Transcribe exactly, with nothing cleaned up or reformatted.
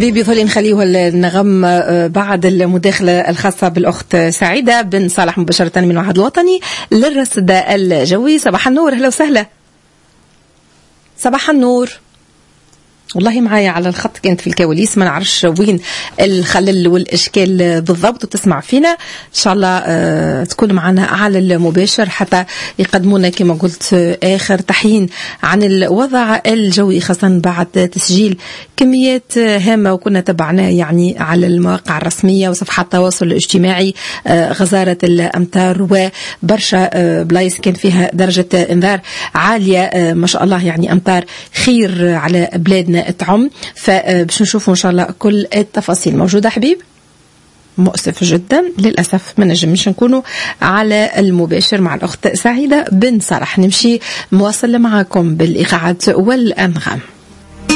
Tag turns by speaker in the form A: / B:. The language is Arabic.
A: حبيبي ظلي نخليه النغم بعد المداخلة الخاصة بالأخت سعيدة بن صالح مباشرة من المعهد الوطني للرصد الجوي. صباح النور، أهلا وسهلا. صباح النور. والله معايا على الخط كانت في الكواليس، ما نعرفش وين الخلل والإشكال بالضبط، وتسمع فينا إن شاء الله أه تكون معنا على المباشر حتى يقدمونا كما قلت آخر تحيين عن الوضع الجوي، خاصة بعد تسجيل كميات هامة وكنا تبعناه يعني على المواقع الرسمية وصفحات التواصل الاجتماعي. أه غزارة الأمطار وبرشا أه بلايص كان فيها درجة انذار عالية، أه ما شاء الله، يعني أمطار خير على بلادنا تعم. فباش نشوفوا ان شاء الله كل التفاصيل موجوده. حبيب مؤسف جدا، للاسف ما نجمش نكونوا على المباشر مع الاخت سعيده بن صالح. نمشي مواصل معكم بالايقاعات والانغام.